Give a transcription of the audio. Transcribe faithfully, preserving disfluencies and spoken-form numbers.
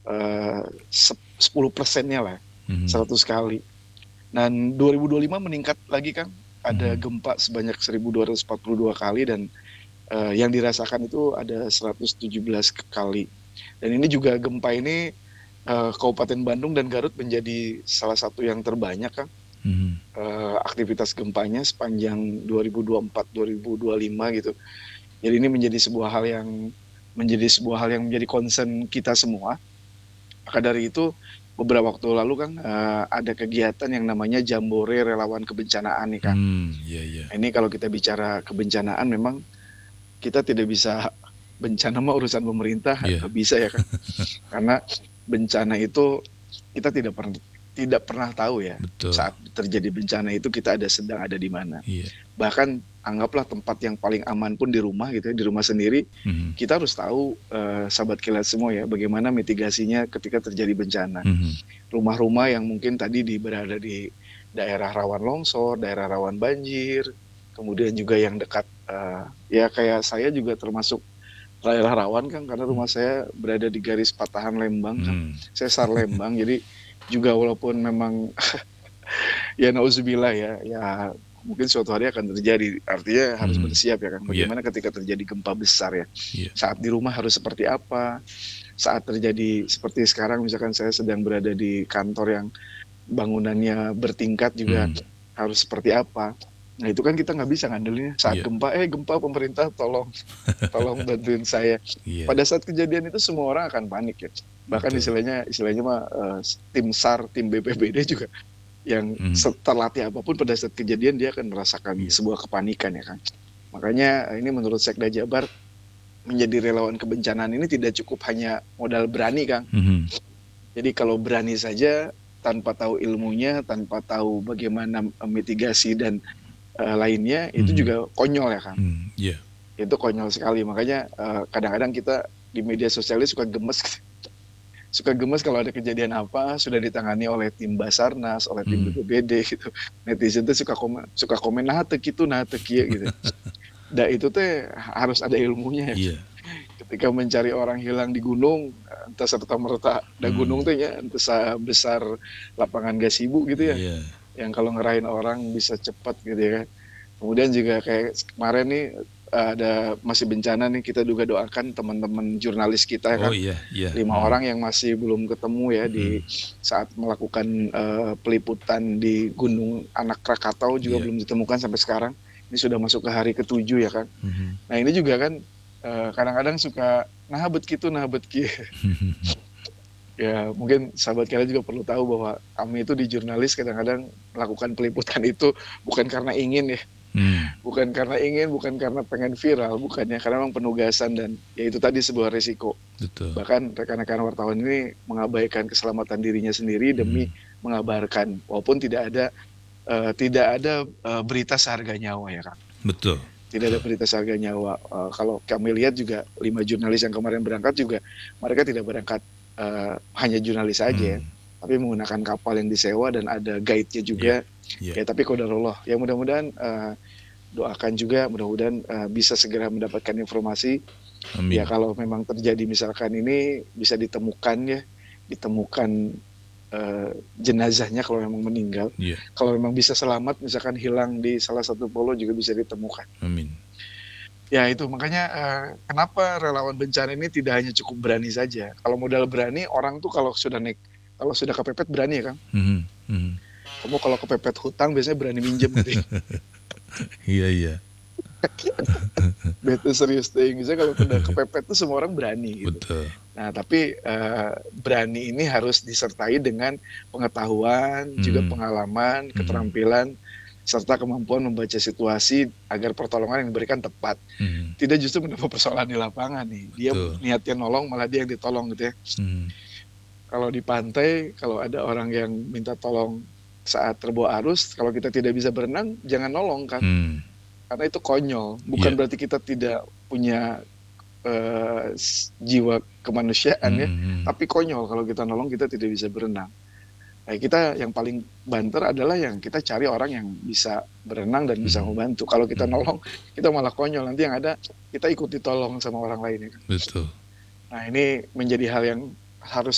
eee, sep sepuluh persennya lah, Mhm. seratus kali. Dan dua ribu dua lima meningkat lagi Kang, ada Mhm. gempa sebanyak seribu dua ratus empat puluh dua kali dan, eee, yang dirasakan itu ada seratus tujuh belas k kali. Dan ini juga gempa ini, eee, Kabupaten Bandung dan Garut menjadi salah satu yang terbanyak Kang, Mhm. eee, aktivitas gempanya sepanjang dua ribu dua empat, dua ribu dua lima gitu. Jadi ini menjadi sebuah hal yang menjadi sebuah hal yang menjadi concern kita semua. Maka dari itu, beberapa waktu lalu Kang, eee, ada kegiatan yang namanya Jambore Relawan Kebencanaan nih Kang. Mmm, iya iya. Nah ini kalau kita bicara kebencanaan memang, kita tidak bisa bencana mah urusan pemerintah, Iya. nggak bisa ya Kang. Karena bencana itu kita tidak pern tidak pernah tahu ya, Betul. saat terjadi bencana itu kita ada sedang ada di mana. Iya. Bahkan anggaplah tempat yang paling aman pun di rumah gitu ya, di rumah sendiri, Mhm. kita harus tahu, eee, sahabat kilat semua ya, bagaimana mitigasinya ketika terjadi bencana. Mhm. Rumah-rumah yang mungkin tadi di berada di daerah rawan longsor, daerah rawan banjir, kemudian juga yang dekat, eee, ya kayak saya juga termasuk daerah rawan Kang, karena Mmm. rumah saya berada di garis patahan Lembang Kang, Mmm. sesar Lembang. Jadi juga walaupun memang ya naudzubillah ya, ya mungkin suatu hari akan terjadi, artinya harus Mhm. bersiap ya Kang, Iya. bagaimana ketika terjadi gempa besar ya. Iya. Saat di rumah harus seperti apa, saat terjadi seperti sekarang misalkan saya sedang berada di kantor yang bangunannya bertingkat juga Mhm. harus seperti apa. Nah itu kan kita nggak bisa ngandelinnya saat Iya. gempa, "Eh gempa pemerintah tolong tolong bantuin saya." Iya. Pada saat kejadian itu semua orang akan panik ya. Bahkan Betul. istilahnya istilahnya mah, eee, tim SAR, tim BPBD juga yang Mhm. se terlatih apa pun pada saat kejadian dia akan merasakan Iya. sebuah kepanikan ya Kang. Makanya ini menurut Sekda Jabar, menjadi relawan kebencanaan ini tidak cukup hanya modal berani Kang. Mhm. Jadi kalau berani saja, tanpa tahu ilmunya, tanpa tahu bagaimana, eee, mitigasi dan, eee, lainnya, itu Mhm. juga konyol ya Kang. Mmm, iya. Itu konyol sekali makanya, eee, kadang-kadang kita di media sosial ini suka gemes suka gemes kalau ada kejadian apa, sudah ditangani oleh tim Basarnas, oleh tim Mhm. BPBD gitu. Netizen tuh suka komen suka komen, "Naha teu kitu naha teu kieu," gitu. Da itu teh ha harus ada ilmunya ya Kang. Iya. Ketika mencari orang hilang di gunung, eee, teu serta-merta da gunung Mmm. teh nya teu sabesar lapangan gasibu gitu ya, Iya. yang kalau ngerahin orang bisa cepet gitu ya. Kemudian juga kayak s kemarin nih, eee, ada masih bencana nih, kita juga doakan teman-teman jurnalis kita ya Oh Kang, iya iya, lima mhm. orang yang masih belum ketemu ya di Mhm. saat melakukan, eee, peliputan di Gunung Anak Rakatau juga Iya. belum ditemukan sampai sekarang. Ini sudah masuk ke hari ketujuh ya Kang. Mhm. Nah ini juga kan, eee, kadang-kadang suka, "Naha beut kitu naha beut kieu." Ya mungkin sahabat kalian juga perlu tahu bahwa kami itu di jurnalis kadang-kadang melakukan peliputan itu bukan karena ingin ya, Mmm. bukan karena ingin, bukan karena pengen viral, bukan ya, karena memang penugasan dan ya itu tadi sebuah resiko. Betul. Bahkan rekan-rekan wartawan ini mengabaikan keselamatan dirinya sendiri demi Mhm. mengabarkan, walaupun tidak ada, eee, tidak ada, eee, berita seharga nyawa ya Kang. Betul Tidak ada betul. berita seharga nyawa, eee, kalau kami lihat juga lima jurnalis yang kemarin berangkat juga mereka tidak berangkat, eee, hanya jurnalis saja ya, Mmm. tapi menggunakan kapal yang disewa dan ada guide-nya Iya juga. iya. Ya tapi qadarullah, ya mudah-mudahan, eee, doakan juga mudah-mudahan, eee, bisa segera mendapatkan informasi. Ya Amin. kalau memang terjadi misalkan ini bisa ditemukan ya, ditemukan, eee, jenazahnya kalau memang meninggal. Iya. Kalau memang bisa selamat misalkan hilang di salah satu pulau juga bisa ditemukan. Amin. Ya itu makanya, eee, kenapa relawan bencana ini tidak hanya cukup berani saja. Kalau modal berani orang tuh kalau sudah naik kalau sudah kepepet berani ya Kang. Mhm mhm. Kamu kalau kepepet hutang biasanya berani minjem gitu ya. Iya iya. Bete serius teuing, misalnya kalau udah kepepet tuh semua orang berani gitu. Betul. Nah tapi, eee, berani ini harus disertai dengan pengetahuan, juga Mhm. pengalaman, Mhm. keterampilan, serta kemampuan membaca situasi agar pertolongan yang diberikan tepat. Mhm. Tidak justru menambah persoalan di lapangan nih, dia Betul. niatnya nolong malah dia yang ditolong gitu ya. Mhm. Kalau di pantai, kalau ada orang yang minta tolong saat terbawa arus, kalau kita tidak bisa berenang, jangan nolong Kang. Mmm. Karena itu konyol, bukan Iya. berarti kita tidak punya, eee, s jiwa kemanusiaan ya, Mhm mhm. tapi konyol kalau kita nolong kita tidak bisa berenang. Nah kita yang paling banter adalah yang kita cari orang yang bisa berenang dan bisa Mhm. membantu. Kalau kita Mhm. nolong, kita malah konyol, nanti yang ada kita ikut ditolong sama orang lain ya Kang. Betul. Nah ini menjadi hal yang harus